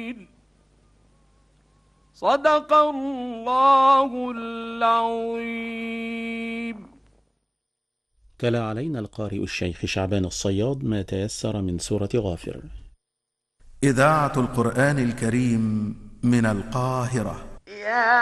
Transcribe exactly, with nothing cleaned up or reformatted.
صدق الله العظيم. تلا علينا القارئ الشيخ شعبان الصياد ما تيسر من سورة غافر. إذاعة القرآن الكريم من القاهرة.